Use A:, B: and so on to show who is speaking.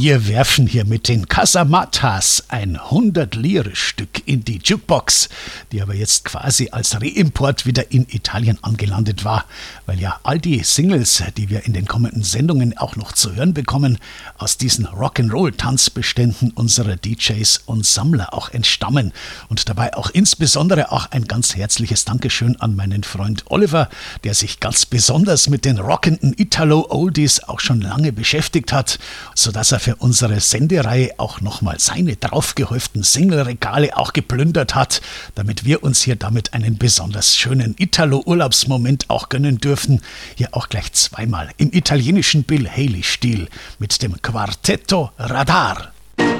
A: Wir werfen hier mit den Casamatas ein 100-Lire-Stück in die Jukebox, die aber jetzt quasi als Reimport wieder in Italien angelandet war, weil ja all die Singles, die wir in den kommenden Sendungen auch noch zu hören bekommen, aus diesen Rock'n'Roll-Tanzbeständen unserer DJs und Sammler auch entstammen. Und dabei auch insbesondere auch ein ganz herzliches Dankeschön an meinen Freund Oliver, der sich ganz besonders mit den rockenden Italo-Oldies auch schon lange beschäftigt hat, sodass er für unsere Sendereihe auch nochmal seine draufgehäuften Single-Regale auch geplündert hat, damit wir uns hier damit einen besonders schönen Italo-Urlaubsmoment auch gönnen dürfen. Hier auch gleich zweimal im italienischen Bill Haley-Stil mit dem Quartetto Radar.